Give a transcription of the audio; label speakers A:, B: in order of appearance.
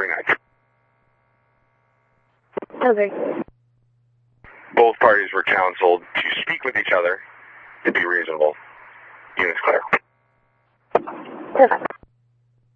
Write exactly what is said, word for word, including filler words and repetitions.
A: three nine.
B: Okay.
A: Both parties were counseled to speak with each other, to be reasonable. Units clear.
B: Perfect.